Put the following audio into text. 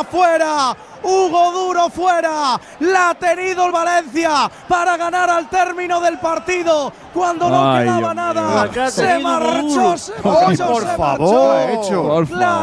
está fuera. Hugo Duro fuera, la ha tenido el Valencia para ganar al término del partido. Cuando no quedaba nada, se marchó, se marchó, por se favor, marchó. por favor.